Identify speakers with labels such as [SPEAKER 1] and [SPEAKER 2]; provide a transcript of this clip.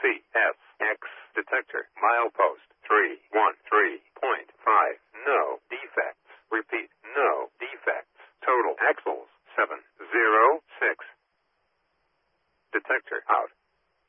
[SPEAKER 1] CSX detector. Milepost 313.5. No defects. Repeat, no defects. Total axles 706. Detector out.